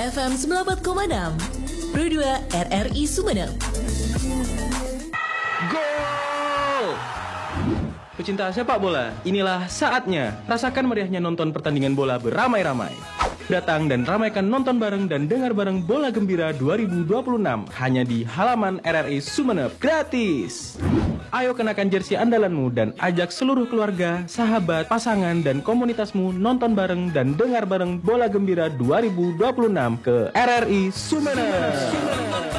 FM 94,6 Pro 2 RRI Sumeneb. Gol! Pecinta sepak bola, inilah saatnya. Rasakan meriahnya nonton pertandingan bola beramai-ramai. Datang dan ramaikan nonton bareng dan dengar bareng Bola Gembira 2026 hanya di halaman RRI Sumeneb, gratis. Ayo kenakan jersey andalanmu dan ajak seluruh keluarga, sahabat, pasangan, dan komunitasmu nonton bareng dan dengar bareng Bola Gembira 2026 ke RRI Sumeneb.